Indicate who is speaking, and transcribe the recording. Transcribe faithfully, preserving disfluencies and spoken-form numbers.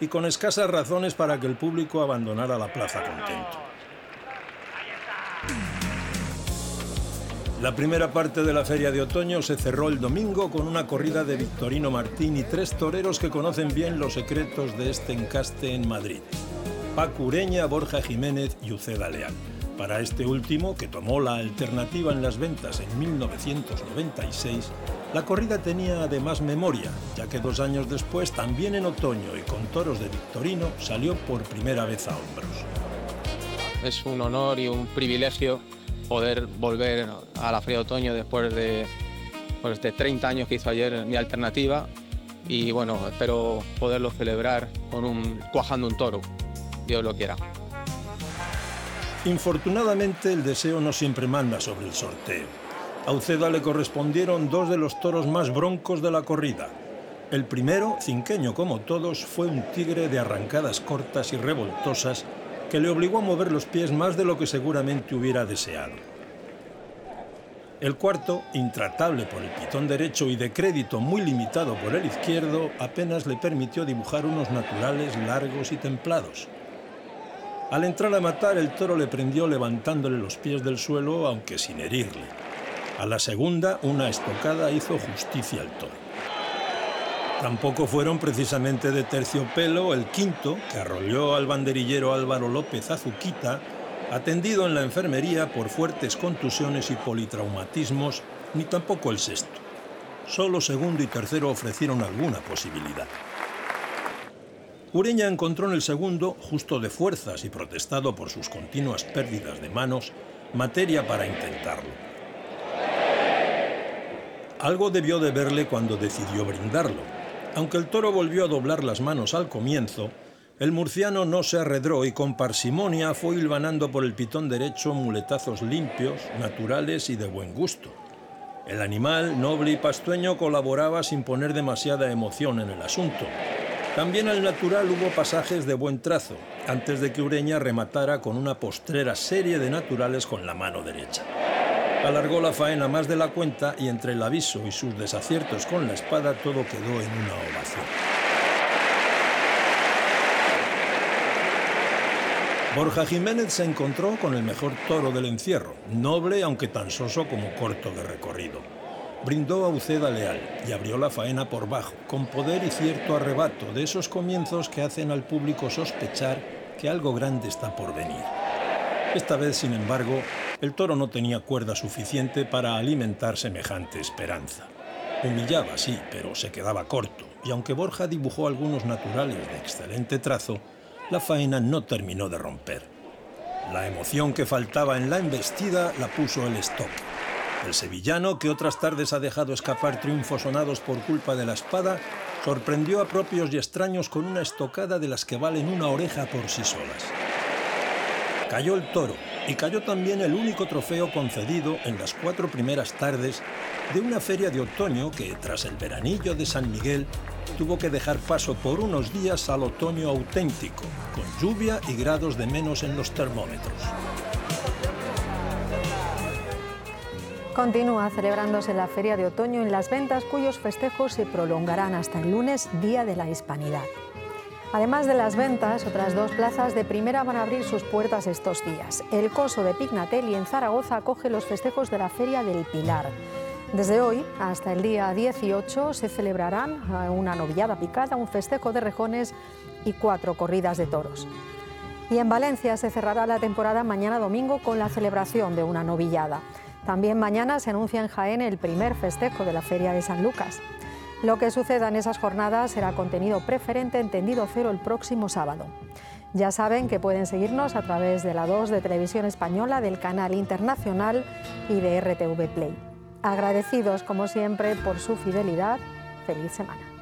Speaker 1: y con escasas razones para que el público abandonara la plaza contento. La primera parte de la Feria de Otoño se cerró el domingo con una corrida de Victorino Martín y tres toreros que conocen bien los secretos de este encaste en Madrid: Paco Ureña, Borja Jiménez y Uceda Leal. Para este último, que tomó la alternativa en las ventas en mil novecientos noventa y seis, la corrida tenía además memoria, ya que dos años después, también en otoño y con toros de Victorino, salió por primera vez a hombros.
Speaker 2: Es un honor y un privilegio poder volver a la Feria de Otoño después de, pues de treinta años que hizo ayer mi alternativa, y bueno, espero poderlo celebrar con un, cuajando un toro, Dios lo quiera.
Speaker 1: Infortunadamente, el deseo no siempre manda sobre el sorteo. A Uceda le correspondieron dos de los toros más broncos de la corrida. El primero, cinqueño como todos, fue un tigre de arrancadas cortas y revoltosas que le obligó a mover los pies más de lo que seguramente hubiera deseado. El cuarto, intratable por el pitón derecho y de crédito muy limitado por el izquierdo, apenas le permitió dibujar unos naturales largos y templados. Al entrar a matar, el toro le prendió levantándole los pies del suelo, aunque sin herirle. A la segunda, una estocada hizo justicia al toro. Tampoco fueron precisamente de terciopelo el quinto, que arrolló al banderillero Álvaro López Azuquita, atendido en la enfermería por fuertes contusiones y politraumatismos, ni tampoco el sexto. Solo segundo y tercero ofrecieron alguna posibilidad. Ureña encontró en el segundo, justo de fuerzas y protestado por sus continuas pérdidas de manos, materia para intentarlo. Algo debió de verle cuando decidió brindarlo. Aunque el toro volvió a doblar las manos al comienzo, el murciano no se arredró y con parsimonia fue hilvanando por el pitón derecho muletazos limpios, naturales y de buen gusto. El animal, noble y pastueño, colaboraba sin poner demasiada emoción en el asunto. También al natural hubo pasajes de buen trazo, antes de que Ureña rematara con una postrera serie de naturales con la mano derecha. Alargó la faena más de la cuenta y entre el aviso y sus desaciertos con la espada todo quedó en una ovación. Borja Jiménez se encontró con el mejor toro del encierro, noble aunque tan soso como corto de recorrido. Brindó a Uceda Leal y abrió la faena por bajo, con poder y cierto arrebato de esos comienzos que hacen al público sospechar que algo grande está por venir. Esta vez, sin embargo, el toro no tenía cuerda suficiente para alimentar semejante esperanza. Humillaba, sí, pero se quedaba corto, y aunque Borja dibujó algunos naturales de excelente trazo, la faena no terminó de romper. La emoción que faltaba en la embestida la puso el estoque. El sevillano, que otras tardes ha dejado escapar triunfos sonados por culpa de la espada, sorprendió a propios y extraños con una estocada de las que valen una oreja por sí solas. Cayó el toro, y cayó también el único trofeo concedido en las cuatro primeras tardes de una feria de otoño que, tras el veranillo de San Miguel, tuvo que dejar paso por unos días al otoño auténtico, con lluvia y grados de menos en los termómetros.
Speaker 3: Continúa celebrándose la Feria de Otoño en Las Ventas, cuyos festejos se prolongarán hasta el lunes, Día de la Hispanidad. Además de Las Ventas, otras dos plazas de primera van a abrir sus puertas estos días. El Coso de Pignatelli en Zaragoza acoge los festejos de la Feria del Pilar. Desde hoy hasta el día dieciocho se celebrarán una novillada picada, un festejo de rejones y cuatro corridas de toros. Y en Valencia se cerrará la temporada mañana domingo con la celebración de una novillada. También mañana se anuncia en Jaén el primer festejo de la Feria de San Lucas. Lo que suceda en esas jornadas será contenido preferente en Tendido Cero el próximo sábado. Ya saben que pueden seguirnos a través de la dos de Televisión Española, del canal internacional y de R T V Play. Agradecidos como siempre por su fidelidad. Feliz semana.